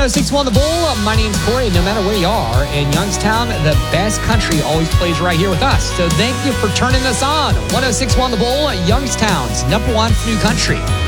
1061 The Bull. My name's Corey. No matter where you are in Youngstown, the best country always plays right here with us. So thank you for turning us on. 1061 The Bull, Youngstown's #1 new country.